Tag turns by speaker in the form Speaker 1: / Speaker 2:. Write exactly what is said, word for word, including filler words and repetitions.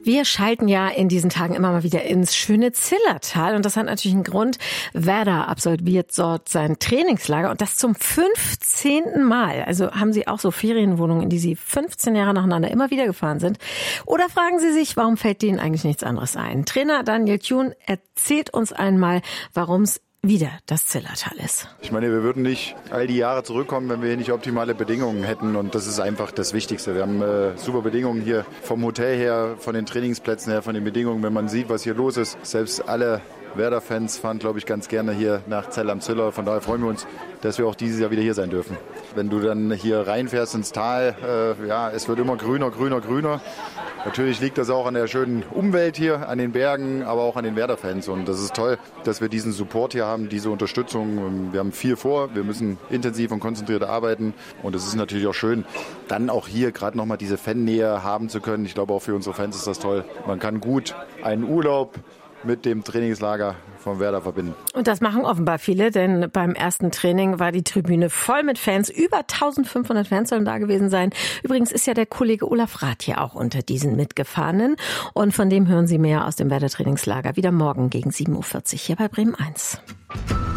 Speaker 1: Wir schalten ja in diesen Tagen immer mal wieder ins schöne Zillertal und das hat natürlich einen Grund. Werder absolviert dort sein Trainingslager und das zum fünfzehnten Mal. Also haben Sie auch so Ferienwohnungen, in die Sie fünfzehn Jahre nacheinander immer wieder gefahren sind? Oder fragen Sie sich, warum fällt denen eigentlich nichts anderes ein? Trainer Daniel Thun erzählt uns einmal, warum es wieder das Zillertal ist.
Speaker 2: Ich meine, wir würden nicht all die Jahre zurückkommen, wenn wir hier nicht optimale Bedingungen hätten und das ist einfach das Wichtigste. Wir haben äh, super Bedingungen hier vom Hotel her, von den Trainingsplätzen her, von den Bedingungen, wenn man sieht, was hier los ist. Selbst alle Werder-Fans fahren, glaube ich, ganz gerne hier nach Zell am Ziller. Von daher freuen wir uns, dass wir auch dieses Jahr wieder hier sein dürfen. Wenn du dann hier reinfährst ins Tal, äh, ja, es wird immer grüner, grüner, grüner. Natürlich liegt das auch an der schönen Umwelt hier, an den Bergen, aber auch an den Werder-Fans. Und das ist toll, dass wir diesen Support hier haben, diese Unterstützung. Wir haben viel vor, wir müssen intensiv und konzentriert arbeiten. Und es ist natürlich auch schön, dann auch hier gerade nochmal diese Fannähe haben zu können. Ich glaube, auch für unsere Fans ist das toll. Man kann gut einen Urlaub mit dem Trainingslager von Werder verbinden.
Speaker 1: Und das machen offenbar viele, denn beim ersten Training war die Tribüne voll mit Fans. Über eintausendfünfhundert Fans sollen da gewesen sein. Übrigens ist ja der Kollege Olaf Rath hier auch unter diesen Mitgefahrenen. Und von dem hören Sie mehr aus dem Werder Trainingslager wieder morgen gegen sieben Uhr vierzig hier bei Bremen eins.